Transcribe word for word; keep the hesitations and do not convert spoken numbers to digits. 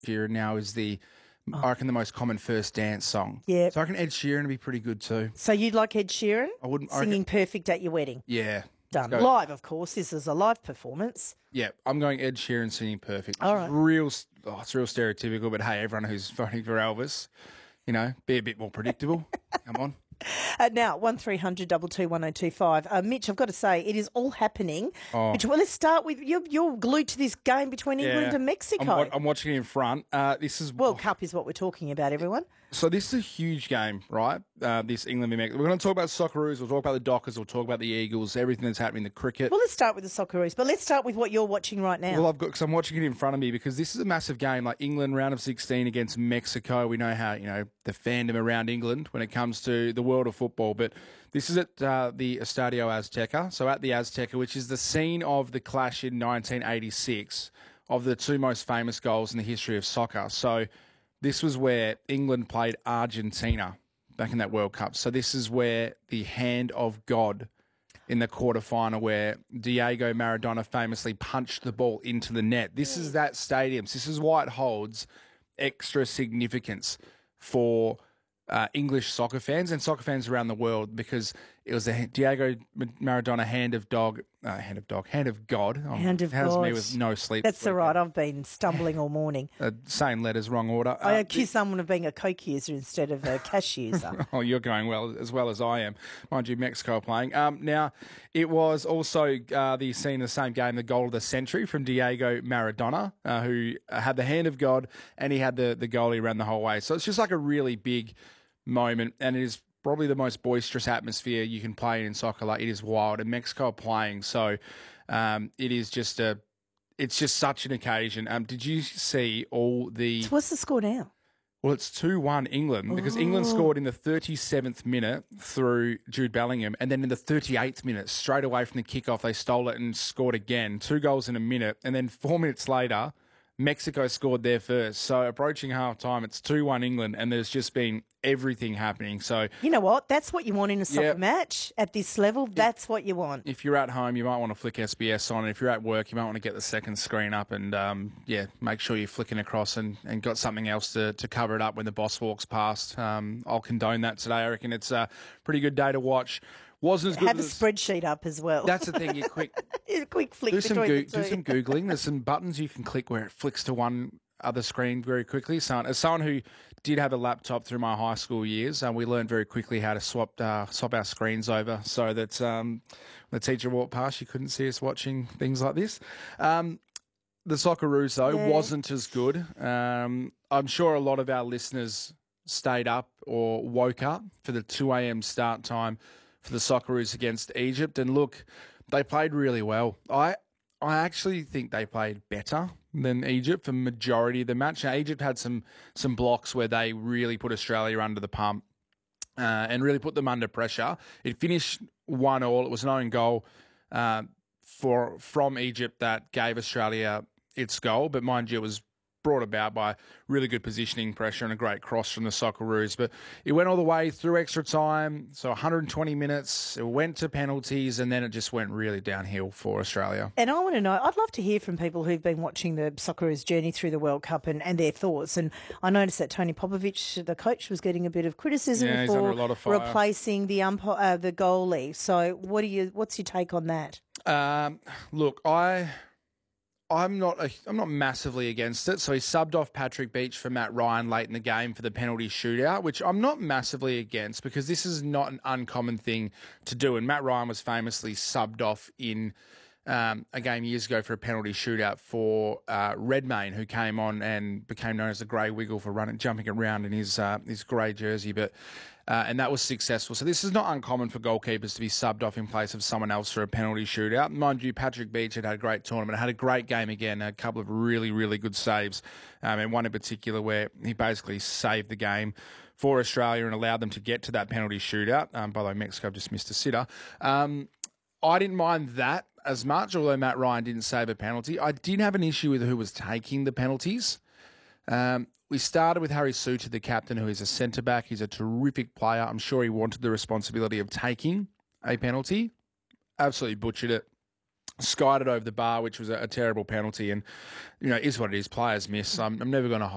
Sheeran now is the, oh. I reckon, the most common first dance song. Yeah. So I reckon Ed Sheeran would be pretty good too. So you'd like Ed Sheeran I wouldn't, I singing reckon, Perfect at your wedding? Yeah. Done. Live, of course. This is a live performance. Yeah, I'm going Ed Sheeran singing Perfect. All right. Real, oh, it's real stereotypical, but hey, everyone who's voting for Elvis, you know, be a bit more predictable. Come on. Uh, now, one three hundred two two one oh two five. Uh, Mitch, I've got to say, it is all happening. Oh. Between, well, let's start with, you're, you're glued to this game between Yeah. England and Mexico. I'm, wa- I'm watching it in front. Uh, this is World Cup is what we're talking about, everyone. So this is a huge game, right? Uh, this England v Mexico. We're going to talk about Socceroos. We'll talk about the Dockers. We'll talk about the Eagles. Everything that's happening in the cricket. Well, let's start with the Socceroos, but let's start with what you're watching right now. Well, I've got because I'm watching it in front of me because this is a massive game. Like England round of sixteen against Mexico. We know how you know the fandom around England when it comes to the world of football, but this is at uh, the Estadio Azteca. So at the Azteca, which is the scene of the clash in nineteen eighty-six of the two most famous goals in the history of soccer. So this was where England played Argentina back in that World Cup. So this is where the hand of God in the quarterfinal where Diego Maradona famously punched the ball into the net. This is that stadium. This is why it holds extra significance for uh, English soccer fans and soccer fans around the world because it was the Diego Maradona hand of dog, uh, hand of dog, hand of God. Oh, Hand of how's God. me with no sleep. That's all right. I've been stumbling all morning. Uh, same letters, wrong order. I Uh, accuse someone of being a Coke user instead of a cash user. Oh, you're going well as well as I am. Mind you, Mexico are playing. Um, now, it was also uh, the scene of the same game, the goal of the century from Diego Maradona, uh, who had the hand of God and he had the, the goalie around the whole way. So it's just like a really big moment, and it is probably the most boisterous atmosphere you can play in soccer. Like, it is wild, and Mexico are playing, so um, it is just a, it's just such an occasion. Um, did you see all the? So what's the score now? Well, it's two one England because England scored in the thirty-seventh minute through Jude Bellingham, and then in the thirty-eighth minute, straight away from the kickoff, they stole it and scored again. Two goals in a minute, and then four minutes later, Mexico scored there first. So approaching half time, it's two one England, and there's just been everything happening. So you know what? That's what you want in a soccer Yep. match at this level. That's what you want. if you're at home, you might want to flick S B S on. And if you're at work, you might want to get the second screen up and, um, yeah, make sure you're flicking across and, and got something else to, to cover it up when the boss walks past. Um, I'll condone that today. I reckon it's a pretty good day to watch. Wasn't as good Have a as... spreadsheet up as well. That's the thing. You quick... a quick flick do some, between goo- the two. do some Googling. There's some buttons you can click where it flicks to one other screen very quickly. So, as someone who did have a laptop through my high school years, uh, we learned very quickly how to swap uh, swap our screens over so that um, when the teacher walked past, you couldn't see us watching things like this. Um, the Socceroos, though, Yeah. wasn't as good. Um, I'm sure a lot of our listeners stayed up or woke up for the two a.m. start time for the Socceroos against Egypt. And look, they played really well. I I actually think they played better than Egypt for majority of the match. Now, Egypt had some some blocks where they really put Australia under the pump uh, and really put them under pressure. It finished one all. It was an own goal uh, for from Egypt that gave Australia its goal. But mind you, it was brought about by really good positioning pressure and a great cross from the Socceroos. But it went all the way through extra time, so one hundred twenty minutes. It went to penalties, and then it just went really downhill for Australia. And I want to know, I'd love to hear from people who've been watching the Socceroos journey through the World Cup and, and their thoughts. And I noticed that Tony Popovic, the coach, was getting a bit of criticism Yeah, he's for under a lot of fire. replacing the ump- uh, the goalie. So what do you? What's your take on that? Um, look, I... I'm not a, I'm not massively against it. So he subbed off Patrick Beach for Matt Ryan late in the game for the penalty shootout, which I'm not massively against because this is not an uncommon thing to do. And Matt Ryan was famously subbed off in um, a game years ago for a penalty shootout for uh, Redmayne, who came on and became known as the Grey Wiggle for running, jumping around in his uh, his grey jersey. But Uh, and that was successful. So this is not uncommon for goalkeepers to be subbed off in place of someone else for a penalty shootout. Mind you, Patrick Beach had had a great tournament, had a great game again, a couple of really, really good saves, um, and one in particular where he basically saved the game for Australia and allowed them to get to that penalty shootout. Um, by the way, Mexico just missed a sitter. Um, I didn't mind that as much, although Matt Ryan didn't save a penalty. I did have an issue with who was taking the penalties. Um, we started with Harry Suter, the captain, who is a centre-back. He's a terrific player. I'm sure he wanted the responsibility of taking a penalty. Absolutely butchered it. Skied it over the bar, which was a, a terrible penalty. And, you know, it is what it is. Players miss. I'm, I'm never going to